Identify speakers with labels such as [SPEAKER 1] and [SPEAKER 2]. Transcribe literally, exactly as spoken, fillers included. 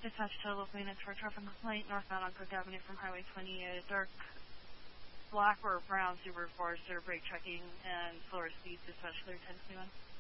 [SPEAKER 1] Dispatch to local units for a traffic complaint northbound on Cook Avenue from Highway twenty. A dark black or brown Subaru Forester brake checking and slower speeds. Dispatch clear ten twenty-one.